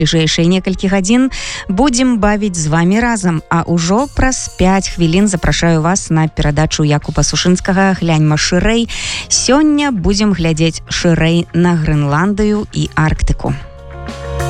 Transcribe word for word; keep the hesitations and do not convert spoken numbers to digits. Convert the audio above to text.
Бліжэйшыя некалькі гадзін будзем бавіць з вами разам, а ўжо праз пяць хвілін запрашаю вас на перадачу Якуба Сушынскага «Гляньма шырэй». Сёння будзем глядзець шырэй на Грэнландыю і Арктыку.